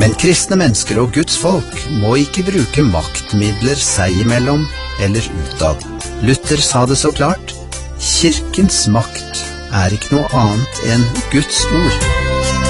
Men kristne mennesker og Guds folk må ikke bruke maktmidler seg imellom eller utad. Luther sa det så klart: kirkens makt er ikke noe annet enn Guds ord.